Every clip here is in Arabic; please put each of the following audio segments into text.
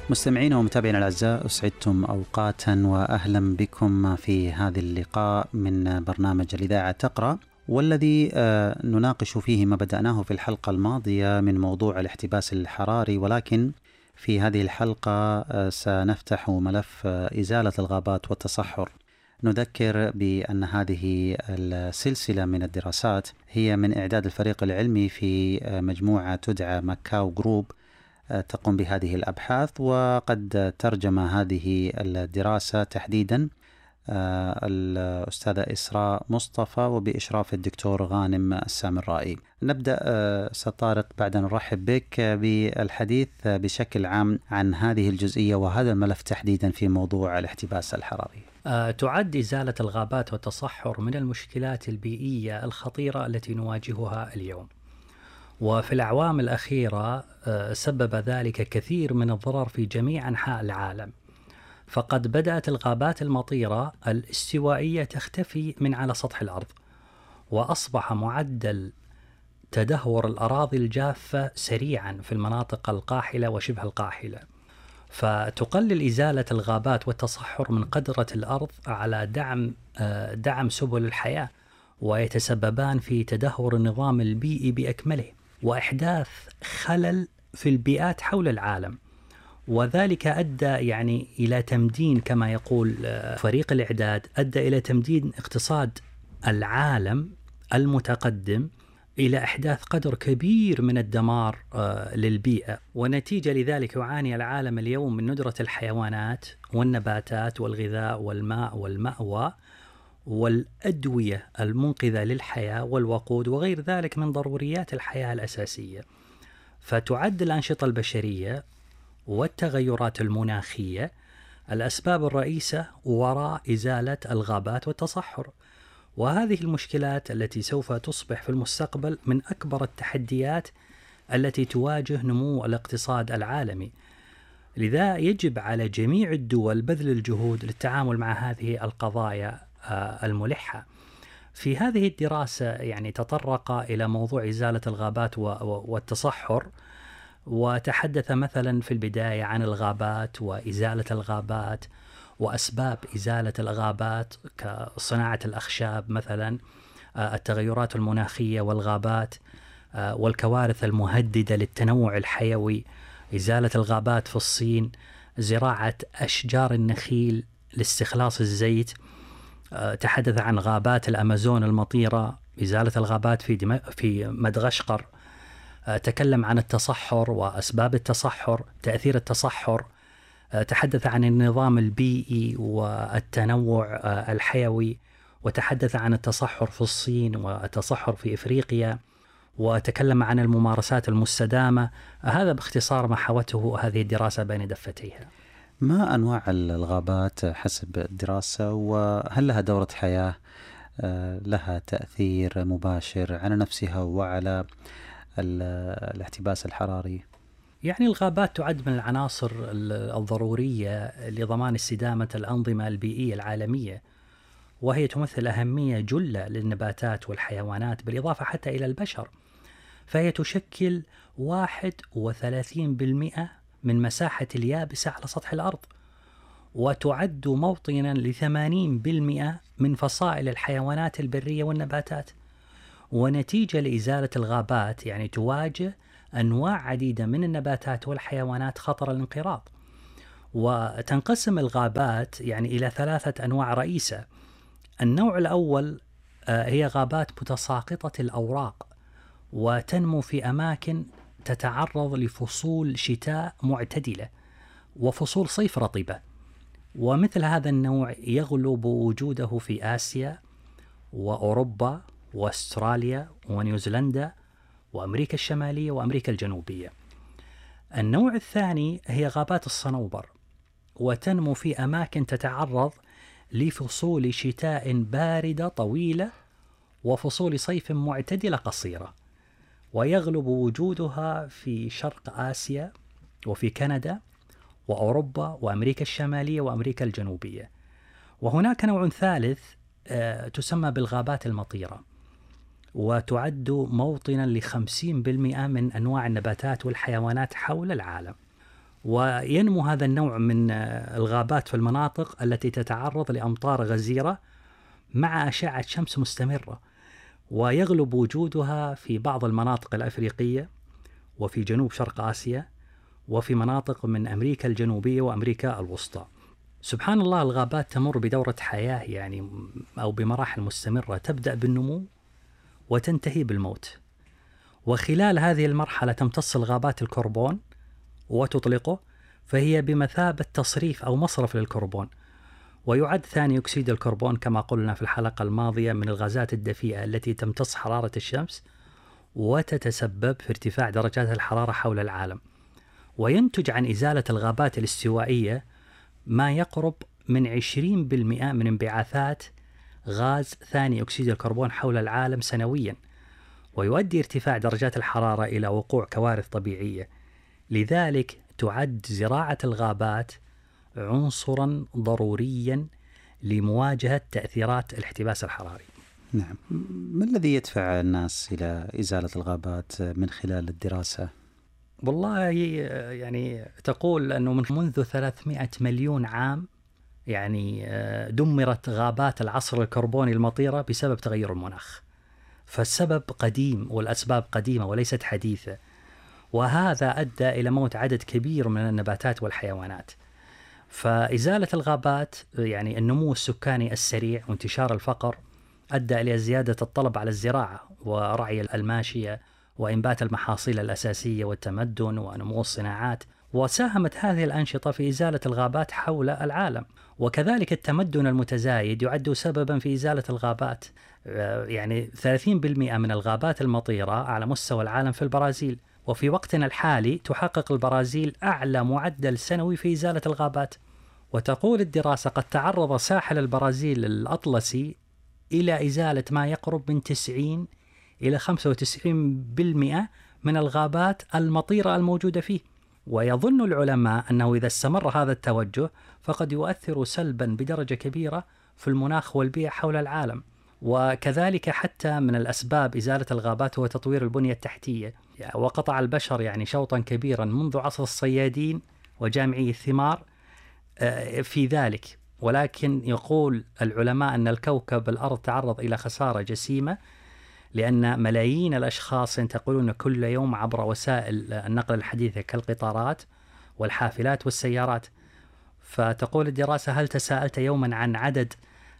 مستمعين ومتابعين الأعزاء، أسعدتم أوقاتا وأهلا بكم في هذا اللقاء من برنامج الإذاعة تقرأ، والذي نناقش فيه ما بدأناه في الحلقة الماضية من موضوع الاحتباس الحراري، ولكن في هذه الحلقة سنفتح ملف إزالة الغابات والتصحر. نذكر بأن هذه السلسلة من الدراسات هي من إعداد الفريق العلمي في مجموعة تدعى ماكاو جروب تقوم بهذه الأبحاث، وقد ترجم هذه الدراسة تحديدا الأستاذة إسراء مصطفى وبإشراف الدكتور غانم السامرائي. نبدأ سطارق بعد أن نرحب بك بالحديث بشكل عام عن هذه الجزئية وهذا الملف تحديدا في موضوع الاحتباس الحراري. تعد إزالة الغابات والتصحر من المشكلات البيئية الخطيرة التي نواجهها اليوم، وفي الأعوام الأخيرة سبب ذلك كثير من الضرر في جميع أنحاء العالم. فقد بدأت الغابات المطيرة الاستوائية تختفي من على سطح الأرض، وأصبح معدل تدهور الأراضي الجافة سريعا في المناطق القاحلة وشبه القاحلة. فتقلل إزالة الغابات والتصحر من قدرة الأرض على دعم سبل الحياة، ويتسببان في تدهور النظام البيئي بأكمله وإحداث خلل في البيئات حول العالم. وذلك أدى إلى تمدين، كما يقول فريق الإعداد، أدى إلى تمدين اقتصاد العالم المتقدم إلى إحداث قدر كبير من الدمار للبيئة. ونتيجة لذلك يعاني العالم اليوم من ندرة الحيوانات والنباتات والغذاء والماء والمأوى والأدوية المنقذة للحياة والوقود وغير ذلك من ضروريات الحياة الأساسية. فتعد الأنشطة البشرية والتغيرات المناخية الأسباب الرئيسة وراء إزالة الغابات والتصحر، وهذه المشكلات التي سوف تصبح في المستقبل من أكبر التحديات التي تواجه نمو الاقتصاد العالمي. لذا يجب على جميع الدول بذل الجهود للتعامل مع هذه القضايا الملحة. في هذه الدراسة تطرق إلى موضوع إزالة الغابات والتصحر، وتحدث مثلا في البداية عن الغابات وإزالة الغابات وأسباب إزالة الغابات كصناعة الأخشاب مثلا، التغيرات المناخية والغابات والكوارث المهددة للتنوع الحيوي، إزالة الغابات في الصين، زراعة أشجار النخيل لاستخلاص الزيت. تحدث عن غابات الأمازون المطيرة، إزالة الغابات في مدغشقر. تكلم عن التصحر وأسباب التصحر، تأثير التصحر. تحدث عن النظام البيئي والتنوع الحيوي، وتحدث عن التصحر في الصين والتصحر في إفريقيا، وتكلم عن الممارسات المستدامة. هذا باختصار ما حوته هذه الدراسة بين دفتيها. ما أنواع الغابات حسب الدراسة، وهل لها دورة حياة لها تأثير مباشر على نفسها وعلى الاحتباس الحراري؟ الغابات تعد من العناصر الضرورية لضمان استدامة الأنظمة البيئية العالمية، وهي تمثل أهمية جلة للنباتات والحيوانات بالإضافة حتى إلى البشر. فهي تشكل 31% من مساحة اليابسة على سطح الأرض، وتعد موطنا ل80% من فصائل الحيوانات البرية والنباتات. ونتيجة لإزالة الغابات تواجه أنواع عديدة من النباتات والحيوانات خطر الانقراض. وتنقسم الغابات إلى 3 أنواع رئيسة. النوع الأول هي غابات متساقطة الأوراق، وتنمو في أماكن تتعرض لفصول شتاء معتدلة وفصول صيف رطبة. ومثل هذا النوع يغلب وجوده في آسيا وأوروبا وأستراليا ونيوزيلندا وأمريكا الشمالية وأمريكا الجنوبية. النوع الثاني هي غابات الصنوبر، وتنمو في أماكن تتعرض لفصول شتاء باردة طويلة وفصول صيف معتدلة قصيرة، ويغلب وجودها في شرق آسيا وفي كندا وأوروبا وأمريكا الشمالية وأمريكا الجنوبية. وهناك نوع ثالث تسمى بالغابات المطيرة، وتعد موطنا ل50% من أنواع النباتات والحيوانات حول العالم. وينمو هذا النوع من الغابات في المناطق التي تتعرض لأمطار غزيرة مع أشعة شمس مستمرة، ويغلب وجودها في بعض المناطق الأفريقية وفي جنوب شرق آسيا وفي مناطق من أمريكا الجنوبية وأمريكا الوسطى. سبحان الله، الغابات تمر بدورة حياة يعني أو بمراحل مستمرة، تبدأ بالنمو وتنتهي بالموت. وخلال هذه المرحلة تمتص الغابات الكربون وتطلقه، فهي بمثابة تصريف أو مصرف للكربون. ويعد ثاني أكسيد الكربون كما قلنا في الحلقة الماضية من الغازات الدفيئة التي تمتص حرارة الشمس وتتسبب في ارتفاع درجات الحرارة حول العالم. وينتج عن إزالة الغابات الاستوائية ما يقرب من 20% من انبعاثات غاز ثاني أكسيد الكربون حول العالم سنويا، ويؤدي ارتفاع درجات الحرارة إلى وقوع كوارث طبيعية. لذلك تعد زراعة الغابات عنصرا ضروريا لمواجهة تأثيرات الاحتباس الحراري. نعم. ما الذي يدفع الناس إلى إزالة الغابات من خلال الدراسة؟ والله يعني تقول أنه منذ 300 مليون عام يعني دمرت غابات العصر الكربوني المطيرة بسبب تغير المناخ. فالسبب قديم والأسباب قديمة وليست حديثة، وهذا أدى إلى موت عدد كبير من النباتات والحيوانات. فإزالة الغابات يعني النمو السكاني السريع وانتشار الفقر أدى إلى زيادة الطلب على الزراعة ورعي الماشية وإنبات المحاصيل الأساسية والتمدن ونمو الصناعات. وساهمت هذه الأنشطة في إزالة الغابات حول العالم. وكذلك التمدن المتزايد يعد سببا في إزالة الغابات. يعني 30% من الغابات المطيرة على مستوى العالم في البرازيل، وفي وقتنا الحالي تحقق البرازيل أعلى معدل سنوي في إزالة الغابات. وتقول الدراسة قد تعرض ساحل البرازيل الأطلسي إلى إزالة ما يقرب من 90 إلى 95% من الغابات المطيرة الموجودة فيه. ويظن العلماء أنه إذا استمر هذا التوجه فقد يؤثر سلبا بدرجة كبيرة في المناخ والبيئة حول العالم. وكذلك حتى من الأسباب إزالة الغابات هو تطوير البنية التحتية. وقطع البشر يعني شوطا كبيرا منذ عصر الصيادين وجامعي الثمار في ذلك. ولكن يقول العلماء أن الكوكب الأرض تعرض إلى خسارة جسيمة، لأن ملايين الأشخاص ينتقلون كل يوم عبر وسائل النقل الحديثة كالقطارات والحافلات والسيارات. فتقول الدراسة: هل تساءلت يوما عن عدد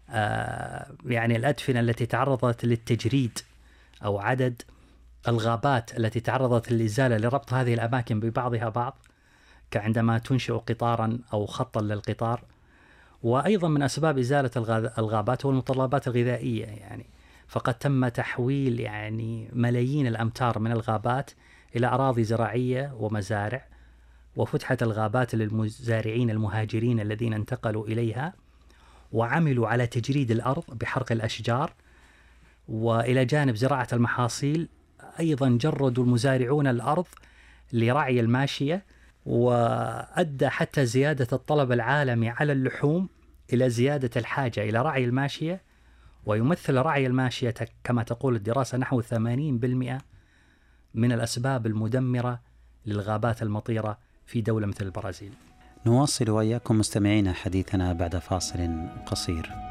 يعني الأدفنة التي تعرضت للتجريد أو عدد الغابات التي تعرضت للإزالة لربط هذه الأماكن ببعضها بعض كعندما تنشئ قطارا أو خطا للقطار؟ وأيضا من أسباب إزالة الغابات هو المتطلبات الغذائية. يعني فقد تم تحويل يعني ملايين الأمتار من الغابات إلى أراضي زراعية ومزارع، وفتحت الغابات للمزارعين المهاجرين الذين انتقلوا إليها وعملوا على تجريد الأرض بحرق الأشجار. وإلى جانب زراعة المحاصيل أيضا جردوا المزارعون الأرض لرعي الماشية، وأدى حتى زيادة الطلب العالمي على اللحوم إلى زيادة الحاجة إلى رعي الماشية. ويمثل رعي الماشية كما تقول الدراسة نحو 80% من الأسباب المدمرة للغابات المطيرة في دولة مثل البرازيل. نواصل وإياكم مستمعين حديثنا بعد فاصل قصير.